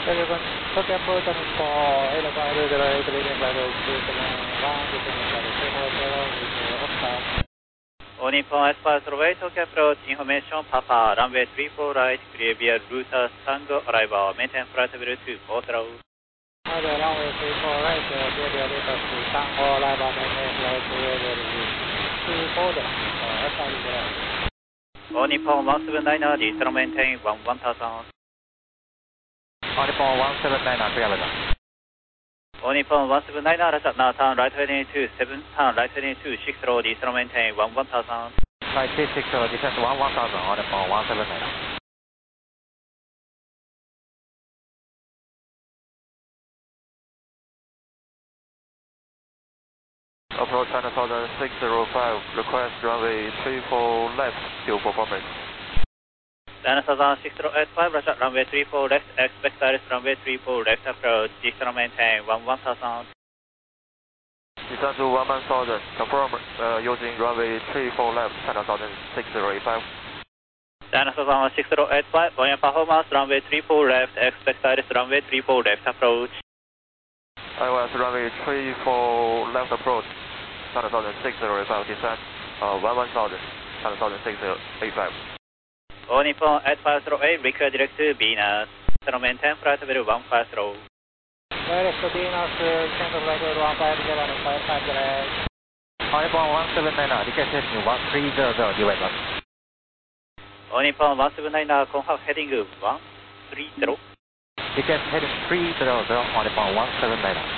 11, Tokyo Port and for 808 leading by road 271, descending by the 240 with Oscar. All Nippon Express Runway Tokyo approach information Papa runway 34 right, clear via router Tango arrival, maintain flight level 240. Runway 34 right, clear via router Tango arrival, maintain flight level 240. All Nippon 179er, descend maintain 1000. All Nippon 179er, clear. All Nippon 179er, Roger, now turn right heading to 7, turn right heading to 60, descend maintain 1000. Right 60, descend 1000, All Nippon 179er. Approach China Southern 605, request runway 34 left, fuel performance. China Southern 6085, Roger, runway 34 left, expect direct runway 34 left approach, descend maintain 1000. Descend to 1000, confirm using runway 34 left, China Southern 6085. China Southern 6085, buoyant performance, runway 34 left, expect direct runway 34 left approach. IOS runway 34 left approach, China Southern 6085, descend 1000, China Southern 6085. All Nippon 8508, request direct to Venus, descend maintain flight level 150. Direct to Venus, descend flight level 150, 550. All Nippon 179er, request heading 1300, device. All Nippon 179er, confirm heading 130. Request heading 300, All Nippon 179er.